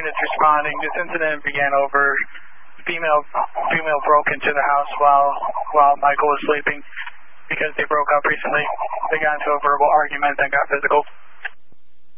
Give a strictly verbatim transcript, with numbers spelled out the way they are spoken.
units responding. This incident began over. Female female broke into the house while while Michael was sleeping because they broke up recently. They got into a verbal argument and got physical.